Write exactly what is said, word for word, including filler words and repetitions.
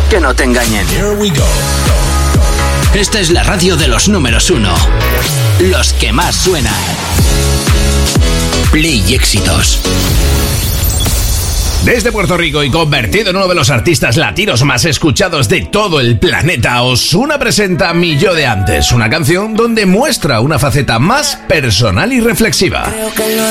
que no te engañen. Here we go. Esta es la radio de los números uno. Los que más suenan. Play Éxitos. Desde Puerto Rico y convertido en uno de los artistas latinos más escuchados de todo el planeta, Ozuna presenta Mi Yo de Antes, una canción donde muestra una faceta más personal y reflexiva.